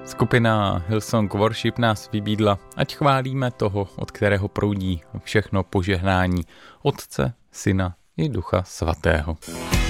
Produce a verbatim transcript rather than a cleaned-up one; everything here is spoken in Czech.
Skupina Hillsong Worship nás vybídla, ať chválíme toho, od kterého proudí všechno požehnání Otce, Syna i Ducha Svatého.